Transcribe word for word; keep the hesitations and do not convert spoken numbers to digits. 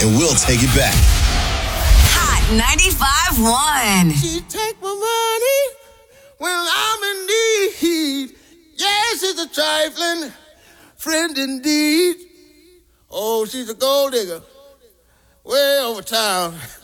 and we'll take it back. Hot ninety-five point one. She take my money when I'm in need. Yes, it's a trifling friend indeed. Oh, she's a gold digger way over town.